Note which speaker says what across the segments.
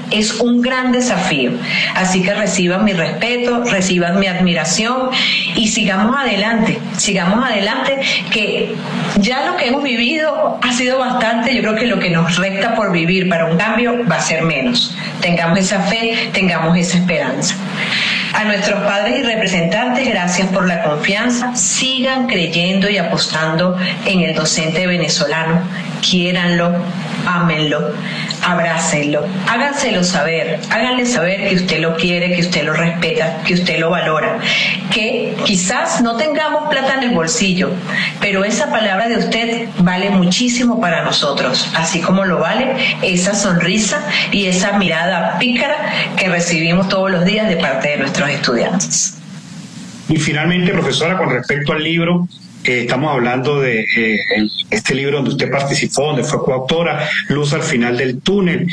Speaker 1: es un gran desafío. Así que reciban mi respeto, reciban mi admiración y sigamos adelante, que ya lo que hemos vivido ha sido bastante. Yo creo que lo que nos resta por vivir para un cambio va a ser menos. Tengamos esa fe, tengamos esa esperanza. A nuestros padres y representantes, gracias por la confianza. Sigan creyendo y apostando en el docente venezolano. Quiéranlo, ámenlo, abrácenlo, háganselo saber, háganle saber que usted lo quiere, que usted lo respeta, que usted lo valora, que quizás no tengamos plata en el bolsillo, pero esa palabra de usted vale muchísimo para nosotros, así como lo vale esa sonrisa y esa mirada pícara que recibimos todos los días de parte de nuestros estudiantes.
Speaker 2: Y finalmente, profesora, con respecto al libro, estamos hablando de este libro donde usted participó, donde fue coautora, Luz al final del túnel.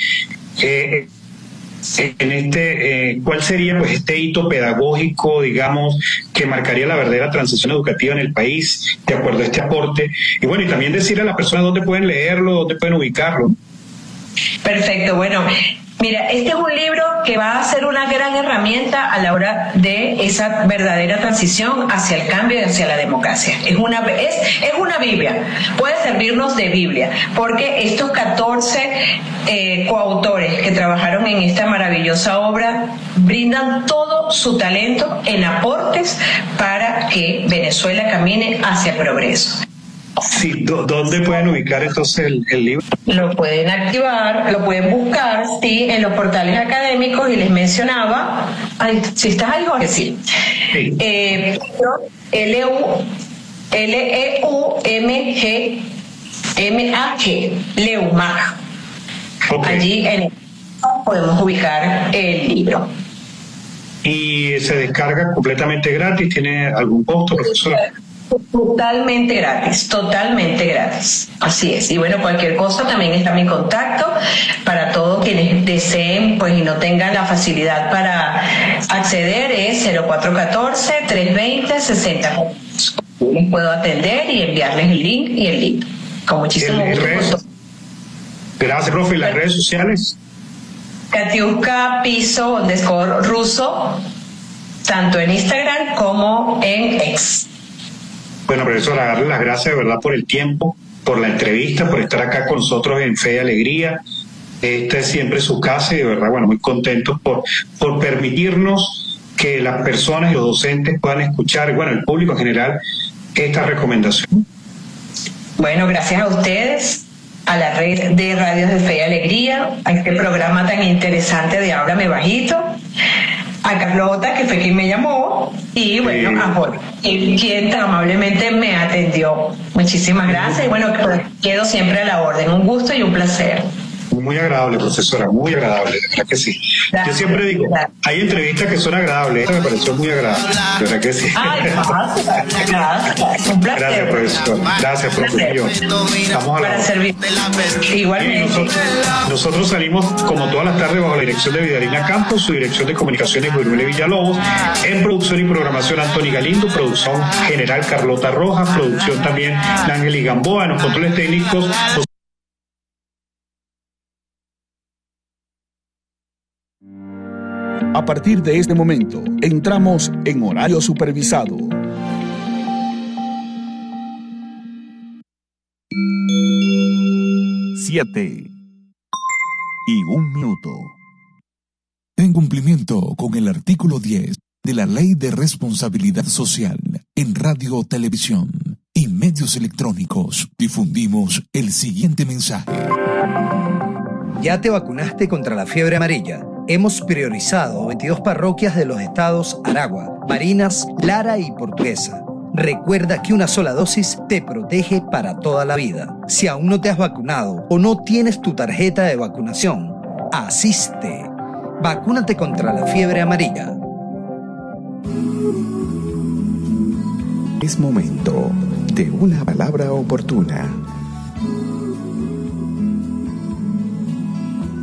Speaker 2: ¿Cuál sería pues este hito pedagógico, digamos, que marcaría la verdadera transición educativa en el país, de acuerdo a este aporte? Y bueno, y también decir a las personas dónde pueden leerlo, dónde pueden ubicarlo.
Speaker 1: Perfecto, bueno. Mira, este es un libro que va a ser una gran herramienta a la hora de esa verdadera transición hacia el cambio y hacia la democracia. Es una Biblia, puede servirnos de Biblia, porque estos 14 coautores que trabajaron en esta maravillosa obra brindan todo su talento en aportes para que Venezuela camine hacia el progreso.
Speaker 2: Sí, ¿dónde pueden ubicar entonces el libro?
Speaker 1: Lo pueden activar, lo pueden buscar, sí, en los portales académicos, y les mencionaba, si estás ahí, Jorge, sí. Leumag. Okay. Allí podemos ubicar el libro.
Speaker 2: ¿Y se descarga completamente gratis? ¿Tiene algún costo, profesora?
Speaker 1: Totalmente gratis, así es. Y bueno, cualquier cosa también está mi contacto para todos quienes deseen pues y no tengan la facilidad para acceder, es 0414-320-60. Les puedo atender y enviarles el link y el link con muchísimo gusto.
Speaker 2: Gracias, profe. ¿Y las redes sociales?
Speaker 1: Katiuska Piso _ruso, tanto en Instagram como en X.
Speaker 2: Bueno, profesora, darle las gracias de verdad por el tiempo, por la entrevista, por estar acá con nosotros en Fe y Alegría. Esta es siempre su casa y de verdad, bueno, muy contentos por permitirnos que las personas y los docentes puedan escuchar, bueno, el público en general, esta recomendación.
Speaker 1: Bueno, gracias a ustedes, a la red de radios de Fe y Alegría, a este programa tan interesante de Háblame Bajito, a Carlota, que fue quien me llamó, y bueno, a Jorge, quien tan amablemente me atendió. Muchísimas gracias, y bueno, quedo siempre a la orden. Un gusto y un placer.
Speaker 2: Muy agradable, profesora, muy agradable, de verdad que sí. Gracias, yo siempre digo, hay entrevistas que son agradables, esta me pareció muy agradable, de verdad que sí.
Speaker 1: Ay, gracias, un placer.
Speaker 2: Gracias, profesor, gracias, profesor. Estamos a la hora.
Speaker 1: Igualmente.
Speaker 2: Nosotros salimos como todas las tardes bajo la dirección de Vidalina Campos, su dirección de comunicaciones Guillermo Villalobos, en producción y programación Anthony Galindo, producción general Carlota Rojas, producción también Ángel y Gamboa, en los controles técnicos.
Speaker 3: A partir de este momento, entramos en horario supervisado. Siete y 1 minuto. En cumplimiento con el artículo 10 de la Ley de Responsabilidad Social en Radio, Televisión y Medios Electrónicos, difundimos el siguiente mensaje.
Speaker 4: ¿Ya te vacunaste contra la fiebre amarilla? Hemos priorizado 22 parroquias de los estados Aragua, Barinas, Lara y Portuguesa. Recuerda que una sola dosis te protege para toda la vida. Si aún no te has vacunado o no tienes tu tarjeta de vacunación, asiste. Vacúnate contra la fiebre amarilla.
Speaker 5: Es momento de una palabra oportuna.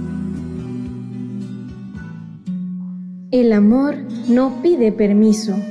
Speaker 6: El amor no pide permiso.